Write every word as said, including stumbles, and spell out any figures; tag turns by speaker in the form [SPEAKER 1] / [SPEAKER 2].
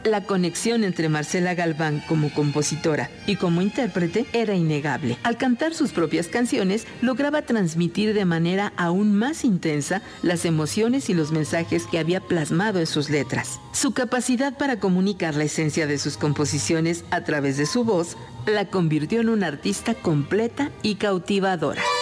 [SPEAKER 1] La conexión entre Marcela Galván como compositora y como intérprete era innegable. Al cantar sus propias canciones, lograba transmitir de manera aún más intensa las emociones y los mensajes que había plasmado en sus letras. Su capacidad para comunicar la esencia de sus composiciones a través de su voz la convirtió en una artista completa y cautivadora.